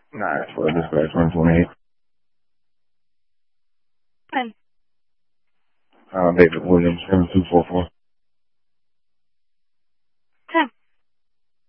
Nah, it's for dispatch 128. And David Williams, 7244.